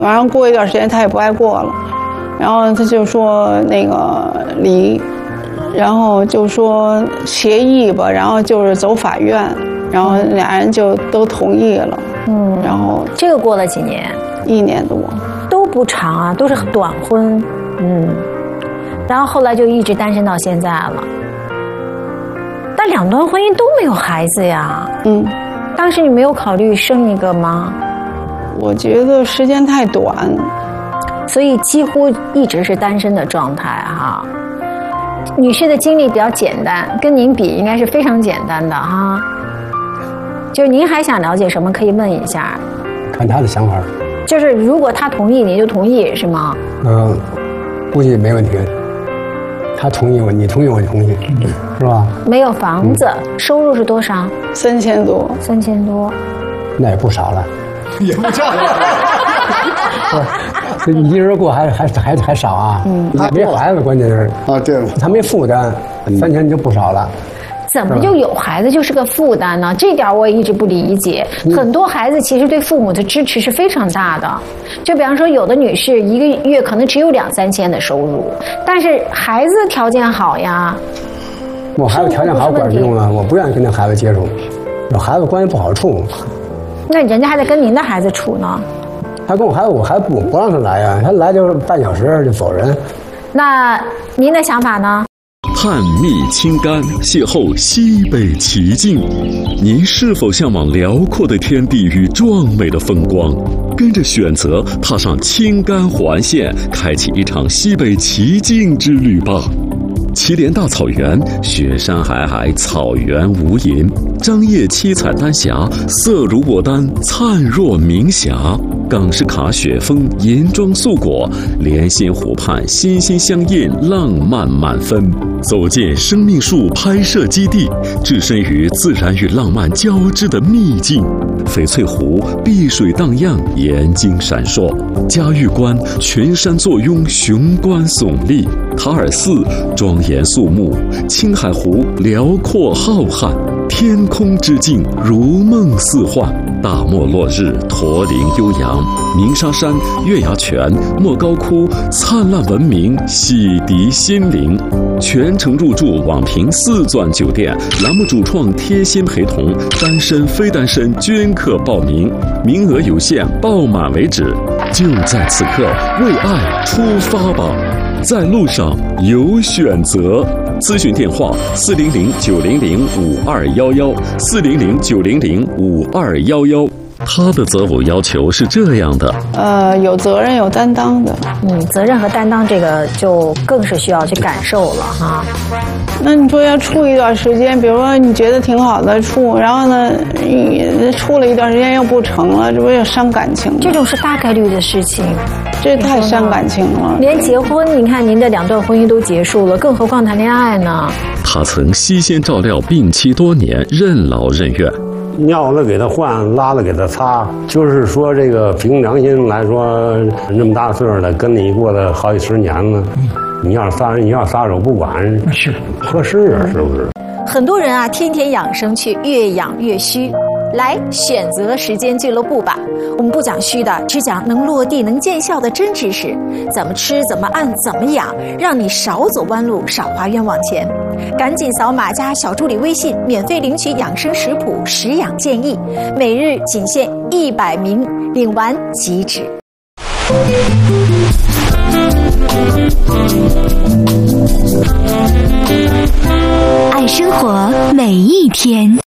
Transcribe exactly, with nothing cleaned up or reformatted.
完了过一段时间他也不爱过了，然后他就说那个离，然后就说协议吧，然后就是走法院，然后俩人就都同意了。嗯，然后这个过了几年？ 一年多， 都不长啊，都是短婚。嗯，然后后来就一直单身到现在了。但两段婚姻都没有孩子呀。 嗯， 当时你没有考虑生一个吗？ 我觉得时间太短， 所以几乎一直是单身的状态哈。女士的经历比较简单，跟您比应该是非常简单的哈。就是您还想了解什么，可以问一下。 看他的想法。 就是如果他同意，你就同意是吗？ 嗯，估计没问题。他同意我，你同意我就同意，是吧？ 没有房子，嗯、收入是多少？ 三千多。 三千多， 那也不少了。 也不少了。 这一人过还还还还少啊？嗯，没孩子，关键是啊，对， 他没负担，三千就不少了。 怎么就有孩子就是个负担呢？这点我也一直不理解。很多孩子其实对父母的支持是非常大的。就比方说，有的女士一个月可能只有两三千的收入，但是孩子条件好呀。 我孩子条件好管什么用啊？我不愿意跟那孩子接触，有孩子关系不好处。 那人家还得跟您的孩子处呢。 他跟我孩子，我还不不让他来呀、啊，他来就是半小时就走人。 那您的想法呢？ 探秘青甘，邂逅西北奇境。您是否向往辽阔的天地与壮美的风光？跟着选择踏上青甘环线，开启一场西北奇境之旅吧。祁连大草原，雪山皑皑，草原无垠。张掖七彩丹霞，色如牡丹，灿若明霞。冈斯卡雪峰，银装素裹，莲心湖畔，心心相印，浪漫满分。走进生命树拍摄基地，置身于自然与浪漫交织的秘境。翡翠湖碧水荡漾，眼睛闪烁。嘉峪关群山坐拥，雄关耸立。塔尔寺庄严肃穆，青海湖辽阔浩瀚。天空之境如梦似幻，大漠落日驼铃悠扬，鸣沙山、月牙泉、莫高窟灿烂文明，洗涤心灵。全程入住网评四钻酒店，栏目主创贴心陪同，单身非单身均可报名，名额有限，报满为止。就在此刻，为爱出发吧，在路上有选择。咨询电话：四零零九零零五二幺幺，四零零九零零五二幺幺。他的择偶要求是这样的： 呃，有责任、有担当的。 嗯，责任和担当这个就更是需要去感受了哈。 那你说要处一段时间，比如说你觉得挺好的处，然后呢，你处了一段时间又不成了，这不也伤感情吗？ 这种是大概率的事情， 这太伤感情了。 连结婚，你看您的两段婚姻都结束了，更何况谈恋爱呢？ 他曾悉心照料病妻多年，任劳任怨。 尿了给他换，拉了给他擦，就是说这个凭良心来说，那么大岁数了，跟你过了好几十年了，你要撒你要撒手不管，是合适啊，是不是？ 很多人啊，天天养生去，越养越虚。来选择时间俱乐部吧，我们不讲虚的，只讲能落地能见效的真知识，怎么吃怎么按怎么养，让你少走弯路，少花冤枉钱。赶紧扫码加小助理微信，免费领取养生食谱、食养建议，每日仅限一百名，领完即止。 爱生活每一天。